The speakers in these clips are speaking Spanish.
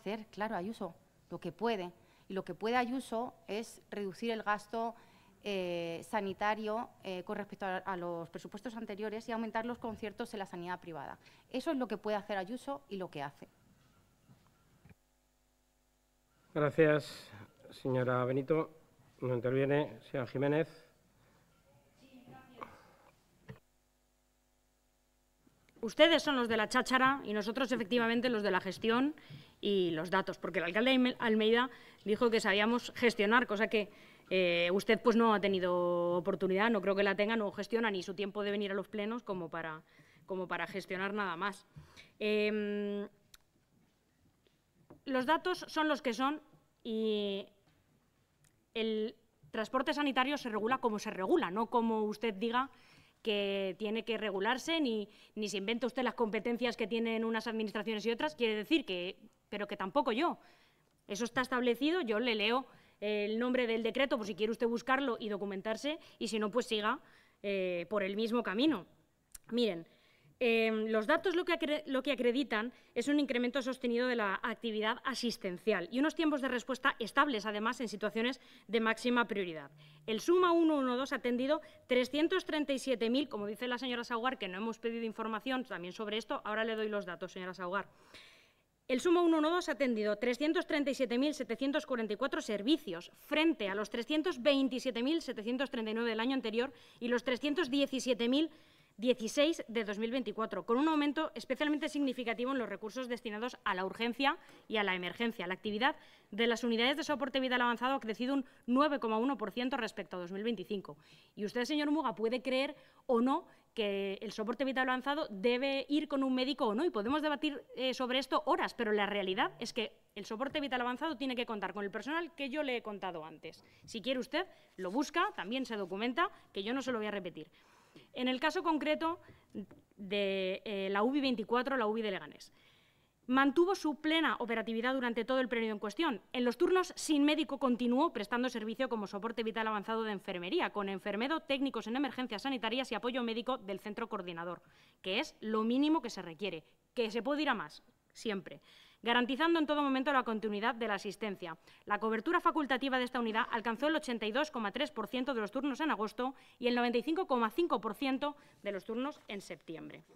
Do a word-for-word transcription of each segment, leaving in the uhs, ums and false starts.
hacer, claro, Ayuso, lo que puede. Y lo que puede Ayuso es reducir el gasto eh, sanitario eh, con respecto a, a los presupuestos anteriores y aumentar los conciertos en la sanidad privada. Eso es lo que puede hacer Ayuso y lo que hace. Gracias, señora Benito. No interviene, señora Jiménez. Ustedes son los de la cháchara y nosotros, efectivamente, los de la gestión y los datos, porque el alcalde Almeida dijo que sabíamos gestionar, cosa que eh, usted pues no ha tenido oportunidad, no creo que la tenga, no gestiona ni su tiempo de venir a los plenos como para, como para gestionar nada más. Eh, los datos son los que son y el transporte sanitario se regula como se regula, no como usted diga que tiene que regularse, ni, ni se inventa usted las competencias que tienen unas administraciones y otras, quiere decir que, pero que tampoco yo. Eso está establecido, yo le leo el nombre del decreto por si quiere usted buscarlo y documentarse, y si no, pues siga eh, por el mismo camino. Miren, eh, los datos lo que, acre lo que acreditan es un incremento sostenido de la actividad asistencial y unos tiempos de respuesta estables, además, en situaciones de máxima prioridad. El Suma ciento doce ha atendido trescientos treinta y siete mil, como dice la señora Saugar, que no hemos pedido información también sobre esto, ahora le doy los datos, señora Saugar. El Suma ciento doce ha atendido trescientos treinta y siete mil setecientos cuarenta y cuatro servicios frente a los trescientos veintisiete mil setecientos treinta y nueve del año anterior y los trescientos diecisiete mil dieciséis de dos mil veinticuatro, con un aumento especialmente significativo en los recursos destinados a la urgencia y a la emergencia. La actividad de las unidades de soporte vital avanzado ha crecido un nueve coma uno por ciento respecto a dos mil veinticinco. Y usted, señor Muga, puede creer o no que el soporte vital avanzado debe ir con un médico o no, y podemos debatir eh, sobre esto horas, pero la realidad es que el soporte vital avanzado tiene que contar con el personal que yo le he contado antes. Si quiere usted, lo busca, también se documenta, que yo no se lo voy a repetir. En el caso concreto de eh, la U B I veinticuatro, la U B I de Leganés, mantuvo su plena operatividad durante todo el periodo en cuestión. En los turnos sin médico continuó prestando servicio como soporte vital avanzado de enfermería, con enfermero, técnicos en emergencias sanitarias y apoyo médico del centro coordinador, que es lo mínimo que se requiere, que se puede ir a más, siempre, garantizando en todo momento la continuidad de la asistencia. La cobertura facultativa de esta unidad alcanzó el ochenta y dos coma tres por ciento de los turnos en agosto y el noventa y cinco coma cinco por ciento de los turnos en septiembre.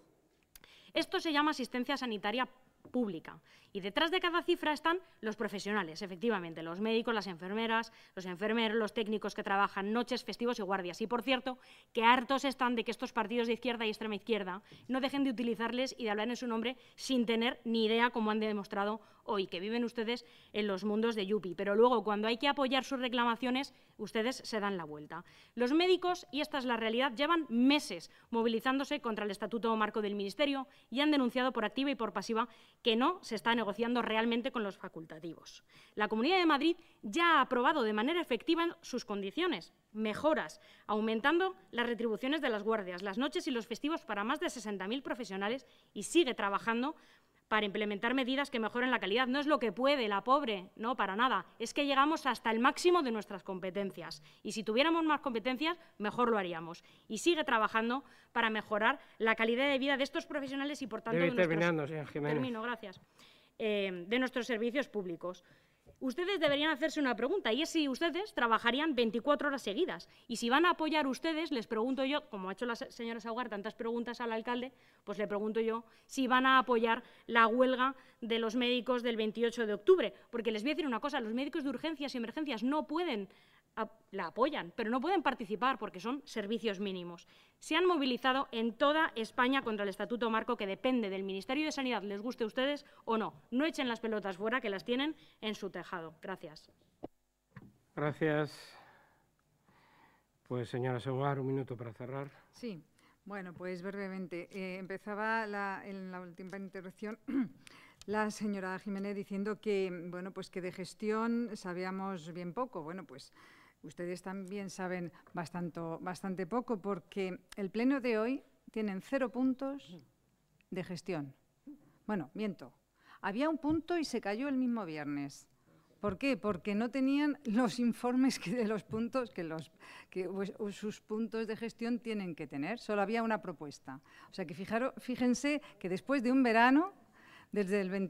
Esto se llama asistencia sanitaria pública. Y detrás de cada cifra están los profesionales, efectivamente, los médicos, las enfermeras, los enfermeros, los técnicos que trabajan noches, festivos y guardias. Y, por cierto, que hartos están de que estos partidos de izquierda y extrema izquierda no dejen de utilizarles y de hablar en su nombre sin tener ni idea, como han demostrado hoy, que viven ustedes en los mundos de Yupi. Pero luego, cuando hay que apoyar sus reclamaciones, ustedes se dan la vuelta. Los médicos, y esta es la realidad, llevan meses movilizándose contra el Estatuto Marco del Ministerio y han denunciado por activa y por pasiva que no se está negociando realmente con los facultativos. La Comunidad de Madrid ya ha aprobado de manera efectiva sus condiciones, mejoras, aumentando las retribuciones de las guardias, las noches y los festivos para más de sesenta mil profesionales y sigue trabajando para implementar medidas que mejoren la calidad. No es lo que puede la pobre, no, para nada. Es que llegamos hasta el máximo de nuestras competencias. Y si tuviéramos más competencias, mejor lo haríamos. Y sigue trabajando para mejorar la calidad de vida de estos profesionales y, por tanto, Debe de nuestros... terminando, señor Jiménez. Termino, gracias. Eh, de nuestros servicios públicos. Ustedes deberían hacerse una pregunta, y es si ustedes trabajarían veinticuatro horas seguidas. Y si van a apoyar ustedes, les pregunto yo, como ha hecho la señora Saugar tantas preguntas al alcalde, pues le pregunto yo si van a apoyar la huelga de los médicos del veintiocho de octubre. Porque les voy a decir una cosa, los médicos de urgencias y emergencias no pueden, la apoyan, pero no pueden participar porque son servicios mínimos. Se han movilizado en toda España contra el Estatuto Marco, que depende del Ministerio de Sanidad, les guste a ustedes o no. No echen las pelotas fuera, que las tienen en su tejado. Gracias. Gracias. Pues, señora Saugar, un minuto para cerrar. Sí, bueno, pues brevemente. Eh, empezaba la, en la última intervención la señora Jiménez diciendo que, bueno, pues que de gestión sabíamos bien poco. Bueno, pues ustedes también saben bastante, bastante poco, porque el pleno de hoy tienen cero puntos de gestión. Bueno, miento. Había un punto y se cayó el mismo viernes. ¿Por qué? Porque no tenían los informes que de los puntos que, los, que pues, sus puntos de gestión tienen que tener. Solo había una propuesta. O sea que fijaros, fíjense que después de un verano, desde el veinte